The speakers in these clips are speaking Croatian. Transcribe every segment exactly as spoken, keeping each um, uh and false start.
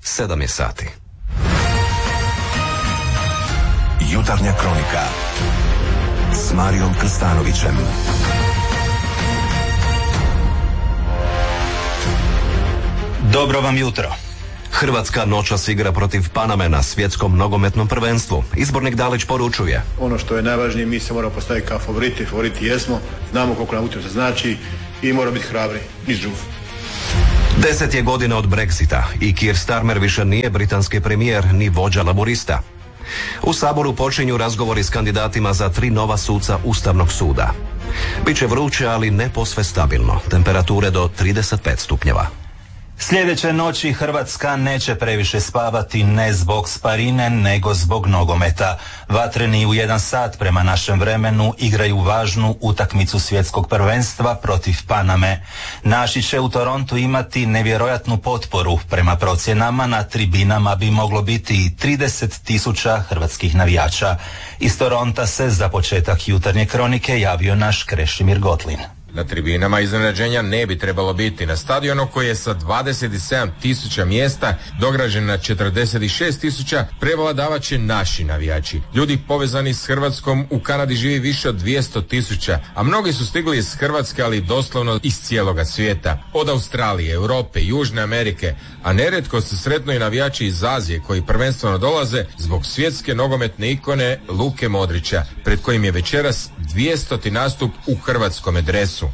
Sedam je sati. Jutarnja kronika s Marijom Krstanovićem. Dobro vam jutro. Hrvatska noćas igra protiv Paname na svjetskom nogometnom prvenstvu. Izbornik Dalić poručuje: ono što je najvažnije, mi se moramo postaviti kao favoriti, favoriti jesmo, znamo koliko nam utakmica znači i moramo biti hrabri, niš drugo. Deset je godina od Brexita i Keir Starmer više nije britanski premijer ni vođa laborista. U Saboru počinju razgovori s kandidatima za tri nova suca Ustavnog suda. Biće vruće, ali ne posve stabilno. Temperature do trideset pet stupnjeva. Sljedeće noći Hrvatska neće previše spavati, ne zbog Sparine, nego zbog nogometa. Vatreni u jedan sat prema našem vremenu igraju važnu utakmicu svjetskog prvenstva protiv Paname. Naši će u Torontu imati nevjerojatnu potporu. Prema procjenama na tribinama bi moglo biti i trideset tisuća hrvatskih navijača. Iz Toronta se za početak jutarnje kronike javio naš Krešimir Gotlin. Na tribinama iznenađenja ne bi trebalo biti. Na stadionu koji je sa dvadeset sedam tisuća mjesta dograđen na četrdeset šest tisuća prevladavat će naši navijači. Ljudi povezani s Hrvatskom u Kanadi živi više od dvjesto tisuća, a mnogi su stigli iz Hrvatske, ali doslovno iz cijeloga svijeta. Od Australije, Europe, Južne Amerike, a nerijetko se sretnu i navijači iz Azije koji prvenstveno dolaze zbog svjetske nogometne ikone Luke Modrića, pred kojim je večeras dvijestoti nastup u hrvatskome dresu.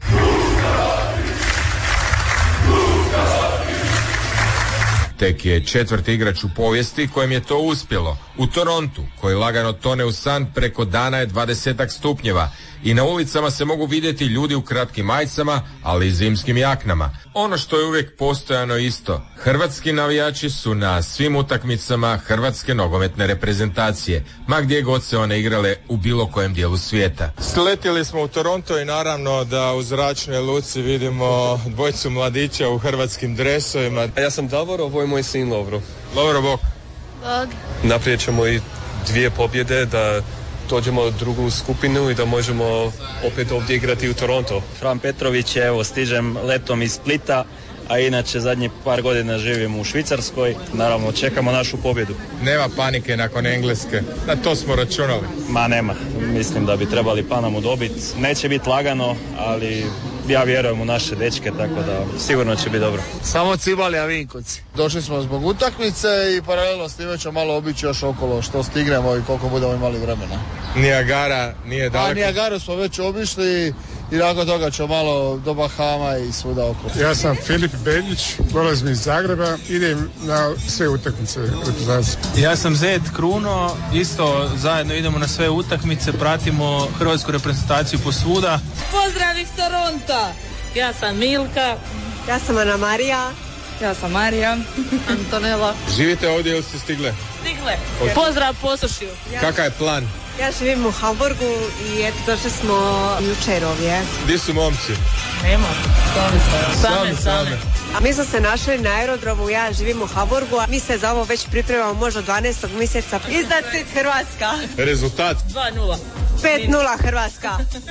Tek je četvrti igrač u povijesti kojem je to uspjelo. U Torontu, koji lagano tone u san, preko dana je dvadesetak stupnjeva i na ulicama se mogu vidjeti ljudi u kratkim majicama, ali i zimskim jaknama. Ono što je uvijek postojano isto, hrvatski navijači su na svim utakmicama hrvatske nogometne reprezentacije, ma gdje god se one igrale u bilo kojem dijelu svijeta. Sletjeli smo u Toronto i naravno da u zračnoj luci vidimo dvojicu mladića u hrvatskim dresovima. Ja sam Davor, ovo je moj sin Lovro. Lovro, bok. Bog. Naprijed ćemo i dvije pobjede da dođemo u drugu skupinu i da možemo opet ovdje igrati u Toronto. Fran Petrović, evo stižem letom iz Splita, a inače zadnjih par godina živim u Švicarskoj. Naravno, čekamo našu pobjedu. Nema panike nakon Engleske, na to smo računali. Ma nema, mislim da bi trebali Panamu dobiti. Neće biti lagano, ali ja vjerujem u naše dečke, tako da sigurno će biti dobro. Samo cibali, a vinkuci. Došli smo zbog utakmice i paralelno s time ćemo malo obići još okolo što stignemo i koliko budemo imali vremena. Nijagara nije daleko. A Nijagaru smo već obišli i nakon toga ćemo malo do Bahama i svuda okolo. Ja sam Filip Beljić, dolazim iz Zagreba, idem na sve utakmice reprezentacije. Ja sam Zed Kruno, isto zajedno idemo na sve utakmice, pratimo hrvatsku reprezentaciju posvuda. Pozdrav iz Toronta! Ja sam Milka. Ja sam Ana Marija. Ja sam Marija. Antonela. Živite ovdje ili ste stigle? Stigle. Pozdrav Posušju. Ja. Kakav je plan? Ja živim u Hamburgu i eto došli smo jučer ovdje. Gdje su momci? Nema. Same, same. same. A mi smo se našli na aerodromu, ja živim u Hamburgu, a mi se za ovo već pripremamo možda dvanaestog mjeseca. Izdacit Hrvatska. Rezultat? dva nula. pet nula Hrvatska.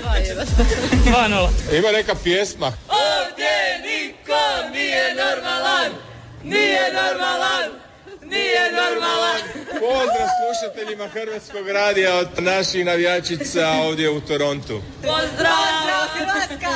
dva nula. Ima neka pjesma. Ovdje niko nije normalan, nije normalan. Nije normalan. Pozdrav slušateljima Hrvatskog radija od naših navijačica ovdje u Torontu. Pozdrav Hrvatska!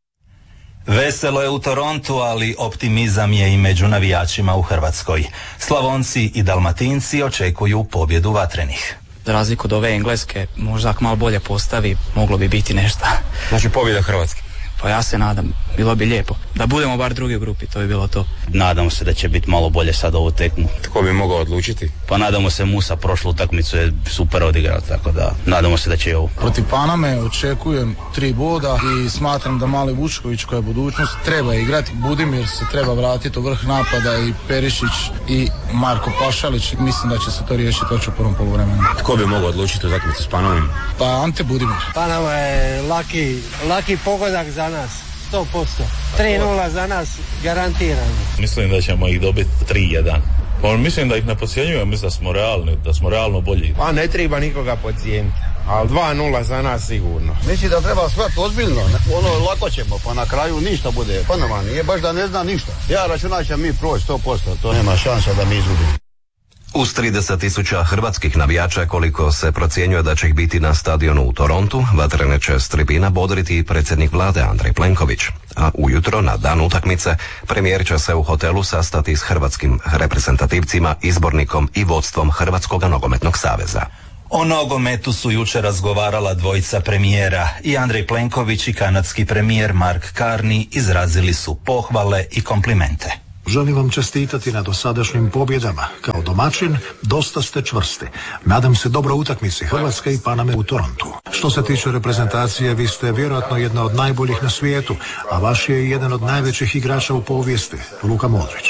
Veselo je u Torontu, ali optimizam je i među navijačima u Hrvatskoj. Slavonci i Dalmatinci očekuju pobjedu vatrenih. Za razliku od ove Engleske, možda ako malo bolje postavi, moglo bi biti nešto. Znači pobjeda Hrvatske? Pa ja se nadam, bilo bi lijepo. Da budemo bar drugi u grupi, to bi bilo to. Nadamo se da će biti malo bolje sad ovu tekmu. Tko bi mogao odlučiti? Pa nadamo se, Musa prošlu utakmicu je super odigrao, tako da nadamo se da će i ovo. Protiv Paname očekujem tri boda i smatram da mali Vučković koja je budućnost treba igrati. Budimir se treba vratiti u vrh napada i Perišić i Marko Pašalić. Mislim da će se to riješiti već u prvom poluvremenu. Tko bi mogao odlučiti utakmicu s Panamom? Pa Ante Budimir. Panama je laki, laki pogodak za nas. sto posto. tri nula za nas garantirano. Mislim da ćemo ih dobiti tri jedan. Pa mislim da ih ne podcjenjujem, mislim da smo realni, da smo realno bolji. Pa ne treba nikoga podcijeniti. ali dva nula za nas sigurno. Mislim da treba shvatiti ozbiljno, ono lako ćemo, pa na kraju ništa bude. Pa nama nije baš da ne zna ništa. Ja računam će mi proći sto posto, to nema šansa da mi izgubimo. Uz trideset tisuća hrvatskih navijača, koliko se procjenjuje da će ih biti na stadionu u Torontu, vatrene će s tribina bodriti i predsjednik vlade Andrej Plenković. A ujutro, na dan utakmice, premijer će se u hotelu sastati s hrvatskim reprezentativcima, izbornikom i vodstvom Hrvatskog nogometnog saveza. O nogometu su jučer razgovarala dvojica premijera. I Andrej Plenković i kanadski premijer Mark Carney izrazili su pohvale i komplimente. Želim vam čestitati na dosadašnjim pobjedama. Kao domaćin, dosta ste čvrsti. Nadam se dobro utakmici Hrvatske i Paname u Torontu. Što se tiče reprezentacije, vi ste vjerojatno jedna od najboljih na svijetu, a vaš je jedan od najvećih igrača u povijesti, Luka Modrić.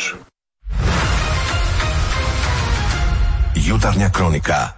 Jutarnja kronika.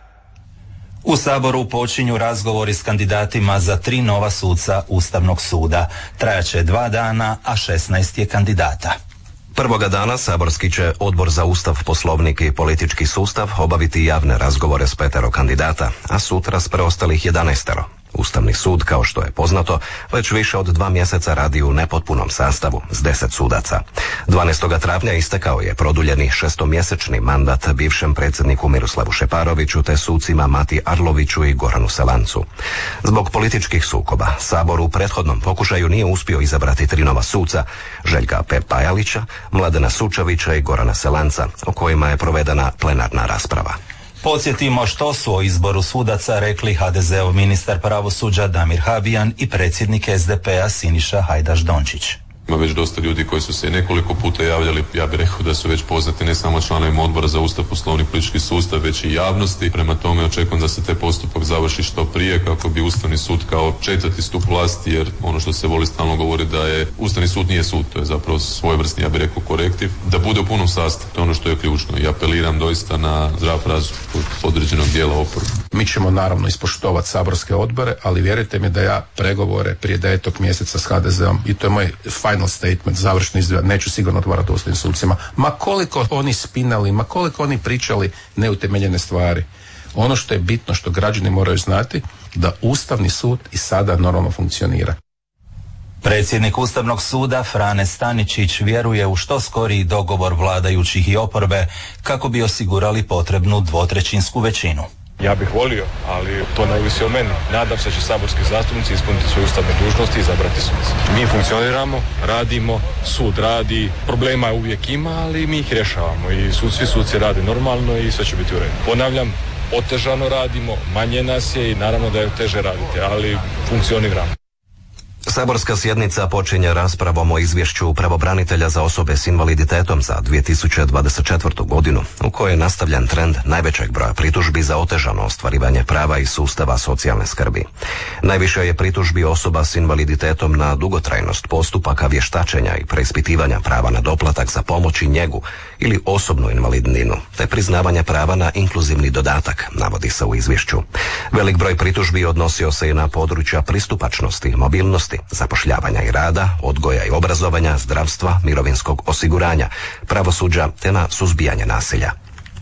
U Saboru počinju razgovori s kandidatima za tri nova suca Ustavnog suda. Trajaće dva dana, a šesnaest je kandidata. Prvoga dana saborski će Odbor za Ustav, Poslovnik i politički sustav obaviti javne razgovore s petero kandidata, a sutra s preostalih jedanaestero. Ustavni sud, kao što je poznato, već više od dva mjeseca radi u nepotpunom sastavu s deset sudaca. dvanaestog travnja istekao je produljeni šestomjesečni mandat bivšem predsjedniku Miroslavu Šeparoviću te sucima Mati Arloviću i Goranu Selancu. Zbog političkih sukoba Sabor u prethodnom pokušaju nije uspio izabrati tri nova suca, Željka P. Pajalića, Mladena Sučevića i Gorana Selanca, o kojima je provedena plenarna rasprava. Podsjetimo što su o izboru sudaca rekli ha de zeov ministar pravosuđa Damir Habijan i predsjednik es de pe a Siniša Hajdaš Dončić. Ima već dosta ljudi koji su se nekoliko puta javljali, ja bih rekao da su već poznati ne samo članovima Odbora za Ustav, Poslovnik i politički sustav, već i javnosti. Prema tome očekujem da se taj postupak završi što prije kako bi Ustavni sud kao četvrti stup vlasti, jer ono što se voli stalno govori da je Ustavni sud nije sud, to je zapravo svojevrsni, ja bih rekao, korektiv, da bude u punom sastavu. To je ono što je ključno i apeliram doista na zdrav razum kod određenog dijela oporbe. Mi ćemo naravno ispoštovati saborske odbore, ali vjerujte mi da ja pregovore prije devetog mjeseca s ha de zeom, i to je moj final statement, završni izgled, neću sigurno otvarati ustavnim sucima. Ma koliko oni spinali, ma koliko oni pričali neutemeljene stvari. Ono što je bitno, što građani moraju znati, da Ustavni sud i sada normalno funkcionira. Predsjednik Ustavnog suda Frane Staničić vjeruje u što skoriji dogovor vladajućih i oporbe kako bi osigurali potrebnu dvotrećinsku većinu. Ja bih volio, ali to ne ovisi o meni. Nadam se da će saborski zastupnici ispuniti svoje ustavne dužnosti i izabrati suce. Mi funkcioniramo, radimo, sud radi, problema uvijek ima, ali mi ih rješavamo i sud, svi suci rade normalno i sve će biti u redu. Ponavljam, otežano radimo, manje nas je i naravno da je teže raditi, ali funkcioniramo. Saborska sjednica počinje raspravom o izvješću pravobranitelja za osobe s invaliditetom za dvije tisuće dvadeset četvrtu. godinu, u kojoj je nastavljen trend najvećeg broja pritužbi za otežano ostvarivanje prava iz sustava socijalne skrbi. Najviše je pritužbi osoba s invaliditetom na dugotrajnost postupaka vještačenja i preispitivanja prava na doplatak za pomoć i njegu ili osobnu invalidninu, te priznavanje prava na inkluzivni dodatak, navodi se u izvješću. Velik broj pritužbi odnosio se i na područja pristupačnosti, mobilnosti, zapošljavanja i rada, odgoja i obrazovanja, zdravstva, mirovinskog osiguranja, pravosuđa te na suzbijanje nasilja.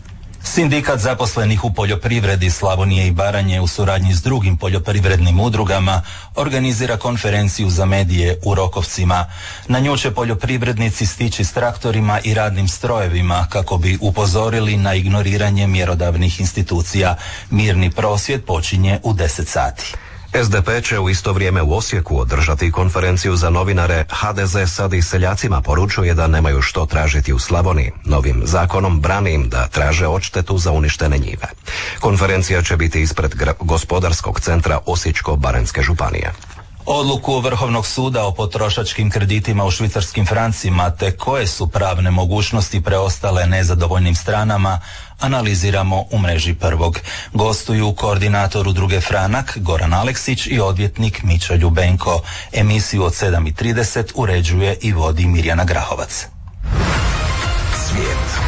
Sindikat zaposlenih u poljoprivredi Slavonije i Baranje u suradnji s drugim poljoprivrednim udrugama organizira konferenciju za medije u Rokovcima. Na nju će poljoprivrednici stići s traktorima i radnim strojevima kako bi upozorili na ignoriranje mjerodavnih institucija. Mirni prosvjed počinje u deset sati. es de pe će u isto vrijeme u Osijeku održati konferenciju za novinare. ha de ze sad i seljacima poručuje da nemaju što tražiti u Slavoniji. Novim zakonom brani im da traže odštetu za uništene njive. Konferencija će biti ispred gospodarskog centra Osječko-baranjske županije. Odluku Vrhovnog suda o potrošačkim kreditima u švicarskim francima te koje su pravne mogućnosti preostale nezadovoljnim stranama analiziramo u mreži Prvog. Gostuju koordinator udruge Franak Goran Aleksić i odvjetnik Mića Ljubenko. Emisiju od sedam i trideset uređuje i vodi Mirjana Grahovac. Svijet.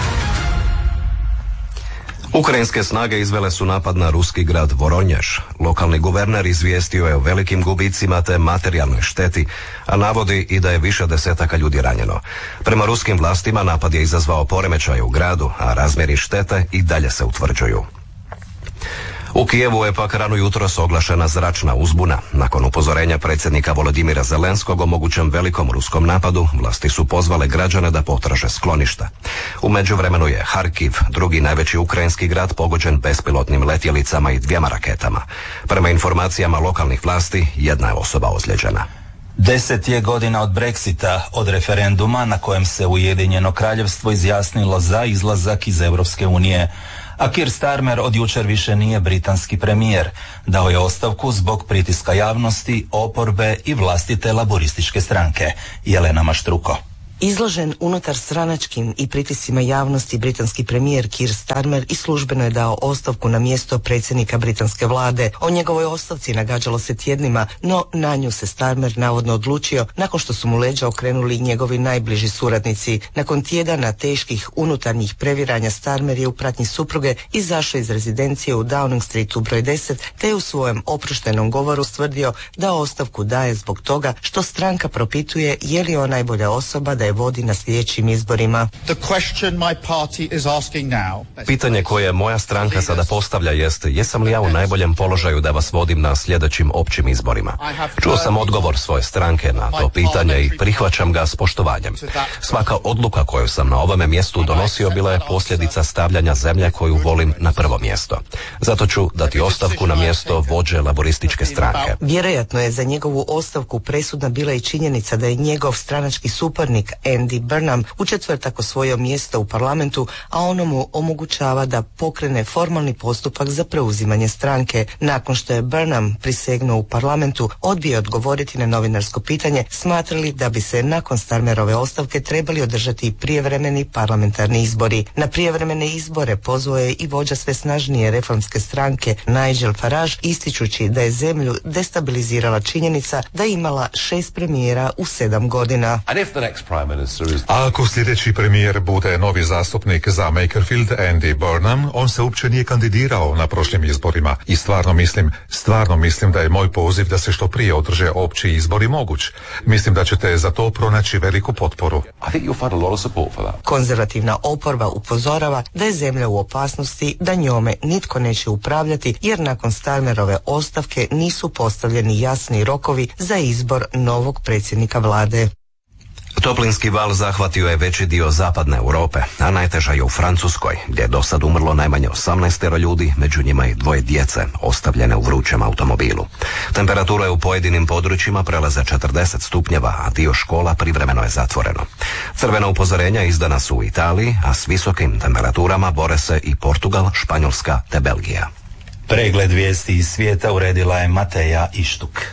Ukrajinske snage izvele su napad na ruski grad Voronjež. Lokalni guverner izvijestio je o velikim gubicima te materijalnoj šteti, a navodi i da je više desetaka ljudi ranjeno. Prema ruskim vlastima napad je izazvao poremećaje u gradu, a razmjeri štete i dalje se utvrđuju. U Kijevu je pak rano jutros oglašena zračna uzbuna. Nakon upozorenja predsjednika Volodimira Zelenskog o mogućem velikom ruskom napadu, vlasti su pozvale građane da potraže skloništa. U međuvremenu je Harkiv, drugi najveći ukrajinski grad, pogođen bespilotnim letjelicama i dvijema raketama. Prema informacijama lokalnih vlasti, jedna je osoba ozlijeđena. Deset je godina od Brexita, od referenduma na kojem se Ujedinjeno kraljevstvo izjasnilo za izlazak iz Europske unije. A Keir Starmer od jučer više nije britanski premijer. Dao je ostavku zbog pritiska javnosti, oporbe i vlastite laborističke stranke. Jelena Maštruko. Izložen unutar stranačkim i pritiscima javnosti, britanski premijer Keir Starmer i službeno je dao ostavku na mjesto predsjednika britanske vlade. O njegovoj ostavci nagađalo se tjednima, no na nju se Starmer navodno odlučio nakon što su mu leđa okrenuli njegovi najbliži suradnici. Nakon tjedana teških unutarnjih previranja, Starmer je u pratnji supruge izašao iz rezidencije u Downing Streetu broj deset, te je u svojem oproštenom govoru stvrdio da ostavku daje zbog toga što stranka propituje je li on najbolja osoba da je vodi na sljedećim izborima. Pitanje koje moja stranka sada postavlja jest, jesam li ja u najboljem položaju da vas vodim na sljedećim općim izborima? Čuo sam odgovor svoje stranke na to pitanje i prihvaćam ga s poštovanjem. Svaka odluka koju sam na ovome mjestu donosio bila je posljedica stavljanja zemlje koju volim na prvo mjesto. Zato ću dati ostavku na mjesto vođe laborističke stranke. Vjerojatno je za njegovu ostavku presudna bila i činjenica da je njegov stranački suparnik Andy Burnham u četvrtak osvojio mjesto u parlamentu, a ono mu omogućava da pokrene formalni postupak za preuzimanje stranke. Nakon što je Burnham prisegnuo u parlamentu, odbio odgovoriti na novinarsko pitanje smatrali da bi se nakon Starmerove ostavke trebali održati prijevremeni parlamentarni izbori. Na prijevremene izbore pozvao je i vođa sve snažnije reformske stranke Nigel Farage, ističući da je zemlju destabilizirala činjenica da je imala šest premijera u sedam godina. A ako sljedeći premijer bude novi zastupnik za Makerfield, Andy Burnham, on se uopće nije kandidirao na prošlim izborima. I stvarno mislim, stvarno mislim da je moj poziv da se što prije održe opći izbori moguć. Mislim da ćete za to pronaći veliku potporu. Konzervativna oporba upozorava da je zemlja u opasnosti, da njome nitko neće upravljati, jer nakon Starmerove ostavke nisu postavljeni jasni rokovi za izbor novog predsjednika vlade. Toplinski val zahvatio je veći dio zapadne Europe, a najteža je u Francuskoj, gdje je do sad umrlo najmanje osamnaestero ljudi, među njima i dvoje djece, ostavljene u vrućem automobilu. Temperatura je u pojedinim područjima prelaze četrdeset stupnjeva, a dio škola privremeno je zatvoreno. Crvena upozorenja izdana su u Italiji, a s visokim temperaturama bore se i Portugal, Španjolska te Belgija. Pregled vijesti iz svijeta uredila je Mateja Ištuk.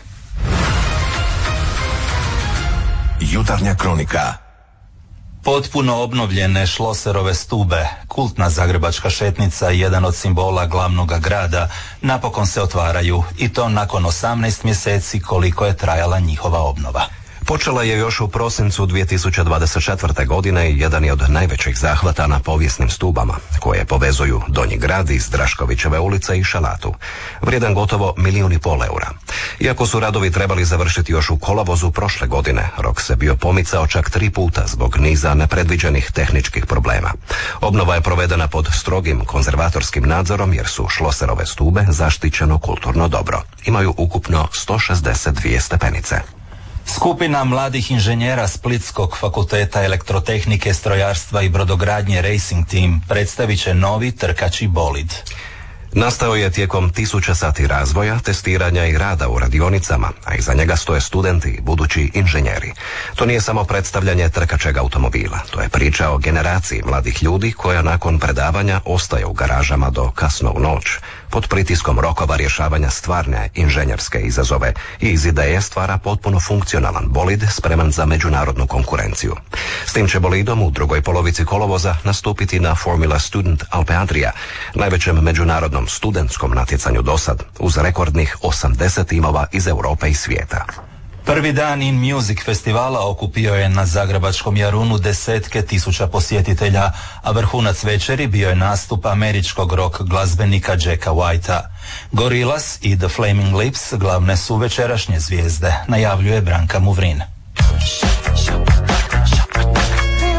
Jutarnja kronika. Potpuno obnovljene Šloserove stube, kultna zagrebačka šetnica i jedan od simbola glavnog grada, napokon se otvaraju, i to nakon osamnaest mjeseci koliko je trajala njihova obnova. Počela je još u prosincu dvije tisuće dvadeset četvrte. godine i jedan je od najvećih zahvata na povijesnim stubama, koje povezuju Donji grad iz Draškovićeve ulice i Šalatu, vrijedan gotovo milijun i pol eura. Iako su radovi trebali završiti još u kolovozu prošle godine, rok se bio pomicao čak tri puta zbog niza nepredviđenih tehničkih problema. Obnova je provedena pod strogim konzervatorskim nadzorom jer su Šloserove stube zaštićeno kulturno dobro. Imaju ukupno sto šezdeset dvije stepenice. Skupina mladih inženjera Splitskog fakulteta elektrotehnike, strojarstva i brodogradnje Racing Team predstavit će novi trkaći bolid. Nastao je tijekom tisuća sati razvoja, testiranja i rada u radionicama, a iza njega stoje studenti i budući inženjeri. To nije samo predstavljanje trkačeg automobila, to je priča o generaciji mladih ljudi koja nakon predavanja ostaje u garažama do kasno u noć, pod pritiskom rokova rješavanja stvarne inženjerske izazove i iz ideje stvara potpuno funkcionalan bolid spreman za međunarodnu konkurenciju. S tim će bolidom u drugoj polovici kolovoza nastupiti na Formula Student Alpe Adria, najvećem međunarodnom studentskom natjecanju dosad, uz rekordnih osamdeset timova iz Europe i svijeta. Prvi dan In Music festivala okupio je na zagrebačkom Jarunu desetke tisuća posjetitelja, a vrhunac večeri bio je nastup američkog rock glazbenika Jacka Whitea. Gorillaz i The Flaming Lips glavne su večerašnje zvijezde, najavljuje Branka Muvrin.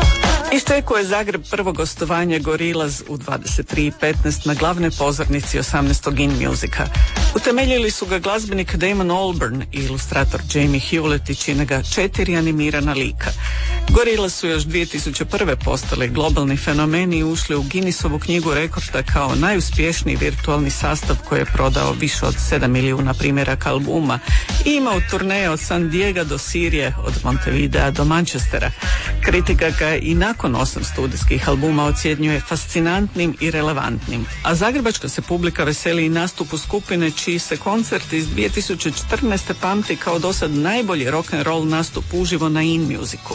Iščekuje Zagreb prvo gostovanje Gorillaz u dvadeset tri i petnaest na glavnoj pozornici osamnaestog In Musica. Utemeljili su ga glazbenik Damon Albarn i ilustrator Jamie Hewlett i čine ga četiri animirana lika. Gorillaz su još dvije tisuće prve postali globalni fenomeni i ušli u Guinnessovu knjigu rekorda kao najuspješniji virtualni sastav koji je prodao više od sedam milijuna primjeraka albuma i imao turneje od San Diega do Sirije, od Montevidea do Manchestera. Kritika ga i nakon osam studijskih albuma ocjenjuje fascinantnim i relevantnim, a zagrebačka se publika veseli i nastupu skupine čiji se koncert iz dvije tisuće četrnaeste pamti kao dosad najbolji rock'n'roll nastup uživo na In Musicu.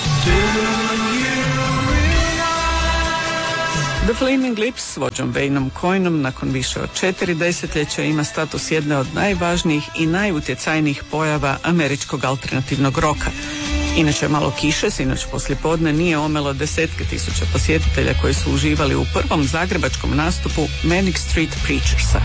The Flaming Lips s vođom Wayneom Coynom nakon više od četiri desetljeća ima status jedne od najvažnijih i najutjecajnijih pojava američkog alternativnog roka. Inače, malo kiše sinoć poslijepodne nije omelo desetke tisuća posjetitelja koji su uživali u prvom zagrebačkom nastupu Manic Street Preachersa.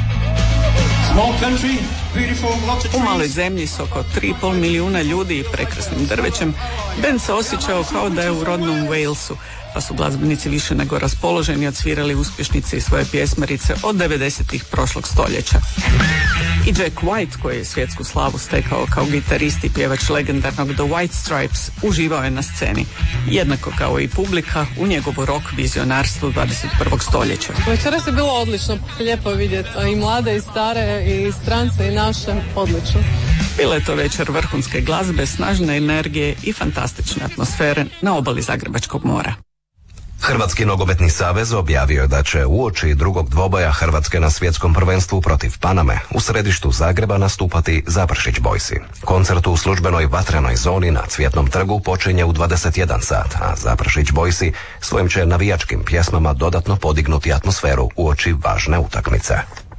U maloj zemlji s oko tri i pol milijuna ljudi i prekrasnim drvećem, bend se osjećao kao da je u rodnom Walesu, pa su glazbenici više nego raspoloženi odsvirali uspješnice i svoje pjesmarice od devedesetih prošlog stoljeća. I Jack White, koji je svjetsku slavu stekao kao gitarist i pjevač legendarnog The White Stripes, uživao je na sceni, jednako kao i publika u njegovu rock vizionarstvu dvadeset prvog stoljeća. Večeras je bilo odlično, lijepo vidjeti i mlade i stare i strance i naše, odlično. Bila je to večer vrhunske glazbe, snažne energije i fantastične atmosfere na obali Zagrebačkog mora. Hrvatski nogometni savez objavio je da će uoči drugog dvoboja Hrvatske na svjetskom prvenstvu protiv Paname u središtu Zagreba nastupati Završić Bojsi. Koncert u službenoj vatrenoj zoni na Cvjetnom trgu počinje u dvadeset jedan sat, a Završić Bojsi svojim će navijačkim pjesmama dodatno podignuti atmosferu uoči važne utakmice.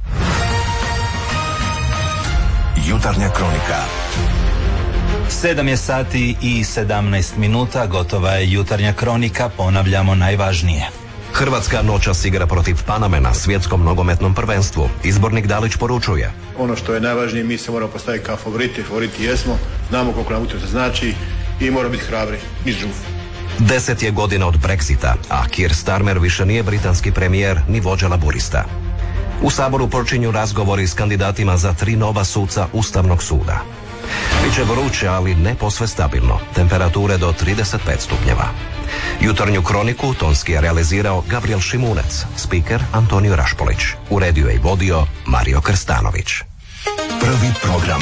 Jutarnja kronika. Sedam je sati i sedamnaest minuta, gotova je jutarnja kronika, ponavljamo najvažnije. Hrvatska noćas igra protiv Paname na svjetskom nogometnom prvenstvu. Izbornik Dalić poručuje: ono što je najvažnije, mi se moramo postaviti kao favoriti, favoriti jesmo, znamo koliko nam utakmica znači i moramo biti hrabri, niš drugo. Deset je godina od Brexita, a Keir Starmer više nije britanski premijer ni vođa laburista. U Saboru počinju razgovori s kandidatima za tri nova suca Ustavnog suda. Biće vruće, ali ne posve stabilno. Temperature do trideset pet stupnjeva. Jutarnju kroniku tonski je realizirao Gabriel Šimunec, spiker Antonio Rašpolić. Uredio je i vodio Mario Krstanović. Prvi program.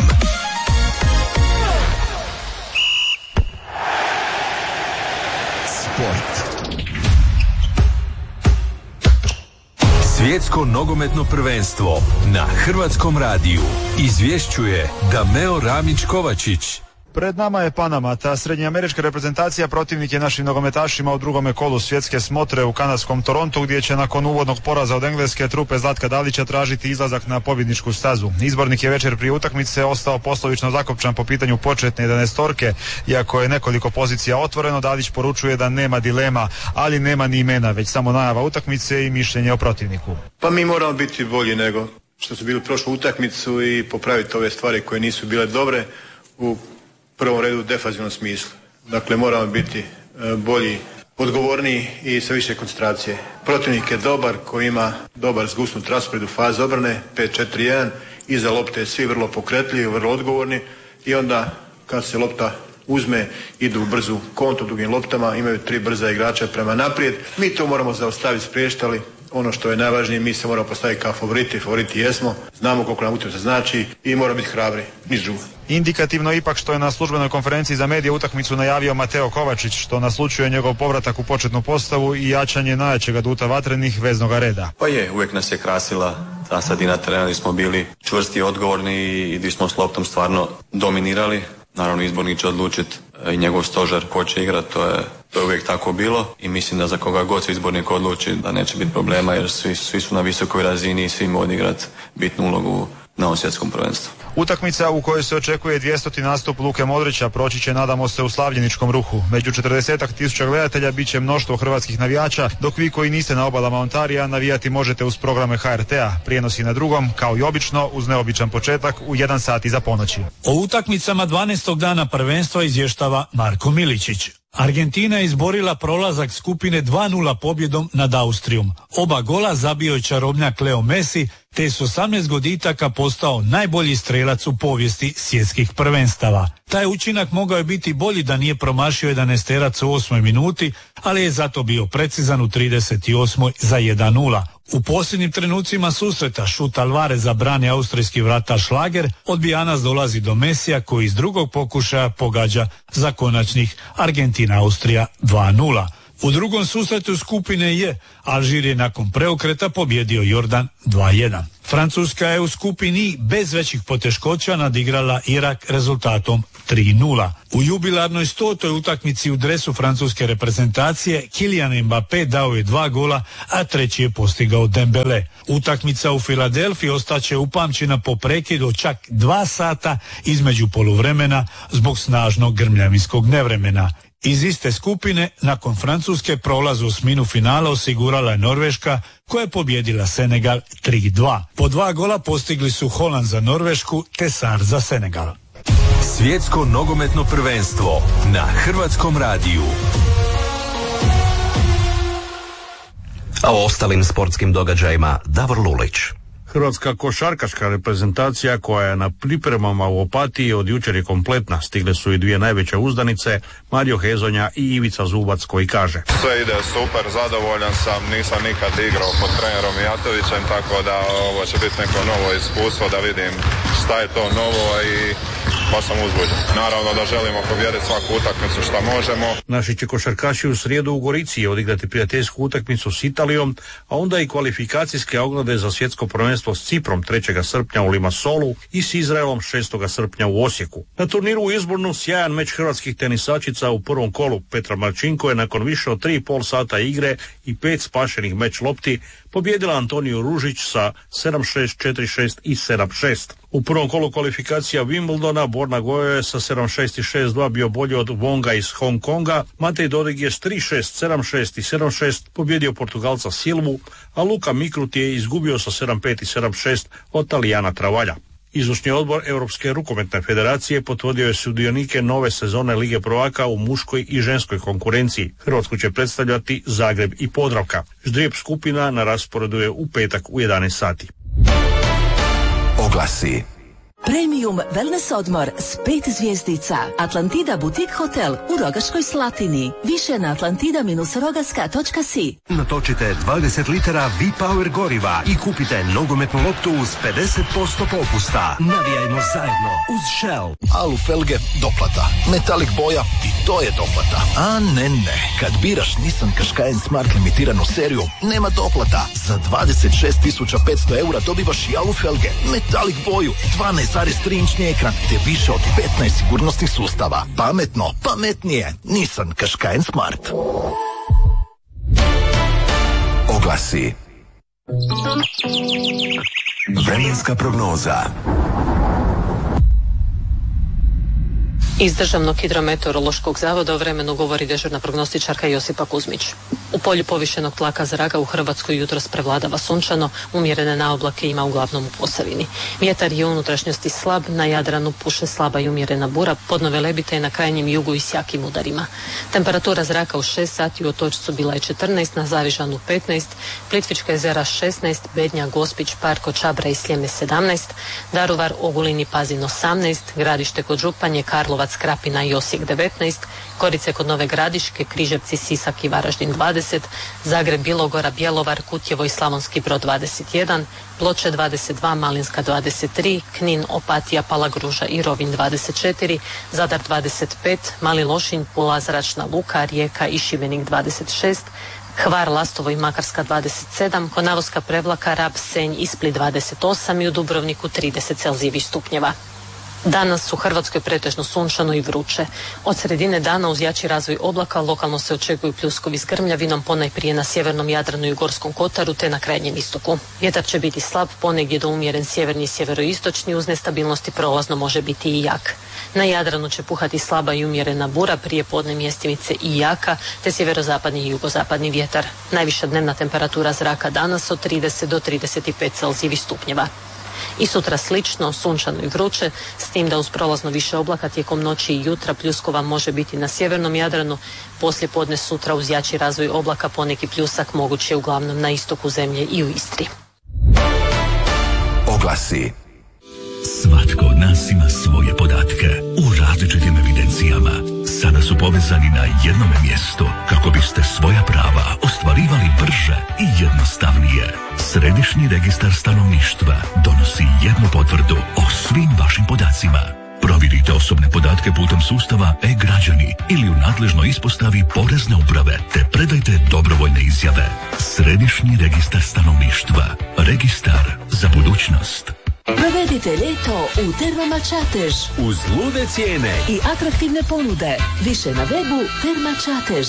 Sport. Svjetsko nogometno prvenstvo na Hrvatskom radiju izvješćuje Dameo Ramić-Kovačić. Pred nama je Panama, ta srednjeamerička reprezentacija protivnik je našim nogometašima u drugome kolu svjetske smotre u kanadskom Torontu, gdje će nakon uvodnog poraza od engleske trupe Zlatka Dalića tražiti izlazak na pobjedničku stazu. Izbornik je večer prije utakmice ostao poslovično zakopčan po pitanju početne jedanaestorke, iako je nekoliko pozicija otvoreno. Dalić poručuje da nema dilema, ali nema ni imena, već samo najava utakmice i mišljenje o protivniku. Pa mi moramo biti bolji nego što su bili prošlu utakmicu i popraviti ove stvari koje nisu bile dobre u prvom redu u defanzivnom smislu. Dakle, moramo biti e, bolji, odgovorniji i sa više koncentracije. Protivnik je dobar, koji ima dobar zgusnut raspored u fazi obrane, pet četiri jedan, iza lopte svi vrlo pokretljivi, vrlo odgovorni i onda kad se lopta uzme, idu u brzu kontu dugim loptama, imaju tri brza igrača prema naprijed. Mi to moramo zaustaviti, spriječiti, ali ono što je najvažnije, mi se moramo postaviti kao favoriti, favoriti jesmo, znamo koliko nam utakmica znači i moramo biti hrabri, niš drugo. Indikativno ipak što je na službenoj konferenciji za medije utakmicu najavio Mateo Kovačić, što naslučuje njegov povratak u početnu postavu i jačanje najjačeg aduta vatrenih veznoga reda. Pa je, uvijek nas je krasila ta sredina terena gdje smo bili čvrsti i odgovorni i gdje smo s loptom stvarno dominirali. Naravno, izbornik će odlučiti i njegov stožer ko će igrati, to je, to je uvijek tako bilo i mislim da za koga god se izbornik odluči da neće biti problema, jer svi, svi su na visokoj razini i svi mogu odigrati bitnu ulogu na ovom svjetskom prvenstvu. Utakmica u kojoj se očekuje dvijestoti nastup Luke Modrića proći će, nadamo se, u slavljeničkom ruhu. Među četrdesetak tisuća gledatelja bit će mnoštvo hrvatskih navijača, dok vi koji niste na obalama Ontarija navijati možete uz programe H R T-a, prijenosi na drugom, kao i obično, uz neobičan početak u jedan sat iza ponoći. O utakmicama dvanaestog dana prvenstva izvještava Marko Miličić. Argentina je izborila prolazak skupine dva nula pobjedom nad Austrijom. Oba gola zabio je čarobnjak Leo Messi, te je s osamnaest goditaka postao najbolji strelac u povijesti svjetskih prvenstava. Taj učinak mogao je biti bolji da nije promašio jedanaesterac u osmoj minuti, ali je zato bio precizan u trideset osmoj za jedan nula. U posljednjim trenucima susreta šut Alvareza brani austrijski vrataš Šlager, od Bijanas dolazi do Mesija koji iz drugog pokušaja pogađa za konačnih Argentina-Austrija dva nula. U drugom susretu skupine je Alžir je nakon preokreta pobjedio Jordan dva jedan. Francuska je u skupini bez većih poteškoća nadigrala Irak rezultatom tri nula. U jubilarnoj stotoj utakmici u dresu francuske reprezentacije Kylian Mbappé dao je dva gola, a treći je postigao Dembele. Utakmica u Filadelfiji ostaće upamćena po prekidu od čak dva sata između poluvremena zbog snažnog grmljavinskog nevremena. Iz iste skupine, nakon Francuske, prolaz u osminu finala osigurala je Norveška, koja je pobjedila Senegal tri dva. Po dva gola postigli su Holand za Norvešku te Sar za Senegal. Svjetsko nogometno prvenstvo na Hrvatskom radiju. A o ostalim sportskim događajima Davor Lulić. Hrvatska košarkaška reprezentacija koja je na pripremama u Opatiji od jučer je kompletna. Stigle su i dvije najveće uzdanice, Mario Hezonja i Ivica Zubac, koji kaže: sve ide super, zadovoljan sam, nisam nikad igrao pod trenerom Mijatovićem, tako da ovo će biti neko novo iskustvo, da vidim šta je to novo i pa sam uzbuđen. Naravno da želimo pobijediti svaku utakmicu šta možemo. Naši će košarkaši u srijedu u Gorici odigrati prijateljsku utakmicu s Italijom, a onda i kvalifikacijske oglede za svjetsko prvenstvo s Ciprom trećeg srpnja u Limassolu i s Izraelom šestog srpnja u Osijeku. Na turniru u Izbornu sjajan meč hrvatskih tenisačica u prvom kolu. Petra Marčinko je nakon više od tri i pol sata igre i pet spašenih meč lopti pobjedila Antoniju Ružić sa sedam šest, četiri šest i sedam šest. U prvom kolu kvalifikacija Wimbledona Borna Gojo je sa sedam šest i šest dva bio bolji od Wonga iz Hong Konga. Matej Dodig je s tri šest, sedam šest i sedam šest pobjedio Portugalca Silvu, a Luka Mikrut je izgubio sa sedam pet i sedam šest od Talijana Travalja. Izvršni odbor Europske rukometne federacije potvrdio je sudionike nove sezone Lige prvaka u muškoj i ženskoj konkurenciji. Hrvatsku će predstavljati Zagreb i Podravka. Ždrijeb skupina na rasporedu je u petak u jedanaest sati. Oglasi. Premium wellness odmor s pet zvjezdica. Atlantida Boutique Hotel u Rogaškoj Slatini. Više na atlantida rogaska točka si. Natočite dvadeset litara V-Power goriva i kupite nogometnu loptu uz pedeset posto popusta. Navijajmo zajedno uz Shell. Alu felge, doplata. Metalik boja, i to je doplata. A ne, ne. Kad biraš Nissan Qashqai Smart limitiranu seriju, nema doplata. Za dvadeset šest tisuća petsto eura dobivaš i alu felge, metalik boju, dvanaest zarez tri inčni ekran te više od petnaest sigurnosnih sustava. Pametno, pametnije. Nissan Qashqai Smart. Oglasi. Vremenska prognoza. Iz Državnog hidrometeorološkog zavoda o vremenu govori dežurna prognostičarka Josipa Kuzmić. U polju povišenog tlaka zraka u Hrvatskoj jutros prevladava sunčano, umjerene naoblake ima uglavnom u Posavini. Vjetar je u unutrašnjosti slab, na Jadranu puše slaba i umjerena bura, podno Velebita je na krajnjem jugu i s jakim udarima. Temperatura zraka u šest sati u Otočcu bila je četrnaest, na Zavižanu petnaest, Plitvička jezera šesnaest, Bednja, Gospić, Parko, Čabra i Sljeme sedamnaest, Daruvar, Ogulin i Pazin osamnaest, Gradište kod Županje, Karlovac, Krapina i Osijek devetnaest, Korice kod Nove Gradiške, Križevci, Sisak i Varaždin dvadeset, Zagreb, Bilogora, Bjelovar, Kutjevo i Slavonski Brod dvadeset jedan, Ploče dvadeset dva, Malinska dvadeset tri, Knin, Opatija, Palagruža i Rovinj dvadeset četiri, Zadar dvadeset pet, Mali Lošinj, Pula, Zračna Luka, Rijeka i Šibenik dvadeset šest, Hvar, Lastovo i Makarska dvadeset sedam, Konavoska, Prevlaka, Rab, Senj i Split dvadeset osam i u Dubrovniku trideset celzijevih stupnjeva. Danas u Hrvatskoj pretežno sunčano i vruće. Od sredine dana uz jači razvoj oblaka lokalno se očekuju pljuskovi s grmljavinom, ponajprije na sjevernom Jadranu i Gorskom kotaru te na krajnjem istoku. Vjetar će biti slab, ponegdje do umjeren sjeverni i sjeveroistočni, uz nestabilnosti prolazno može biti i jak. Na Jadranu će puhati slaba i umjerena bura, prije podne mjestimice i jaka, te sjeverozapadni i jugozapadni vjetar. Najviša dnevna temperatura zraka danas od trideset do trideset pet celzijevih stupnjeva. I sutra slično, sunčano i vruće, s tim da uz prolazno više oblaka tijekom noći i jutra pljuskova može biti na sjevernom Jadranu. Poslije podne sutra uz jači razvoj oblaka poneki pljusak moguć je uglavnom na istoku zemlje i u Istri. Oglasi. Svatko od nas ima svoje podatke u različitim evidencijama. Sada su povezani na jednome mjestu kako biste svoja prava ostvarivali brže i jednostavnije. Središnji registar stanovništva donosi jednu potvrdu o svim vašim podacima. Provjerite osobne podatke putem sustava e-građani ili u nadležnoj ispostavi Porezne uprave te predajte dobrovoljne izjave. Središnji registar stanovništva. Registar za budućnost. Provedite ljeto u Termama Čatež uz lude cijene i atraktivne ponude. Više na webu Terma Čatež.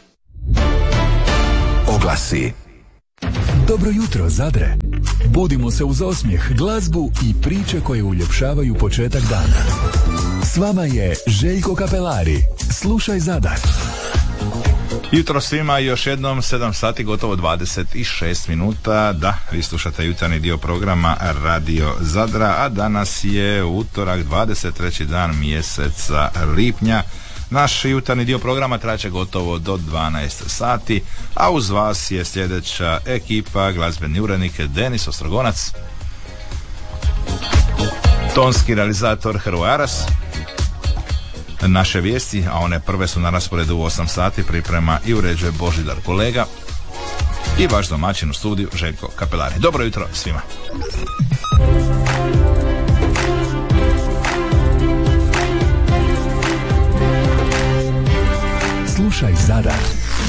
Oglasi. Dobro jutro, Zadre. Budimo se uz osmijeh, glazbu i priče koje uljepšavaju početak dana. S vama je Željko Kapelari. Slušaj Zadar. Jutro svima, još jednom sedam sati, gotovo dvadeset šest minuta. Da, vi slušate jutarnji dio programa Radio Zadra, a danas je utorak, dvadeset treći dan mjeseca lipnja. Naš jutarnji dio programa traće gotovo do dvanaest sati, a uz vas je sljedeća ekipa: glazbeni urednik Denis Ostrogonac, tonski realizator Hrvoje Aras, naše vijesti, a one prve su na rasporedu u osam sati, priprema i uređuje Božidar Kolega i vaš domaćin u studiju Željko Kapelari. Dobro jutro svima.